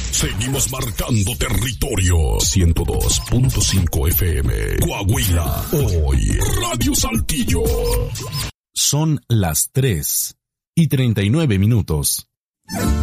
Seguimos marcando territorio. 102.5 FM. Coahuila. Hoy, Radio Saltillo. Son las 3:39.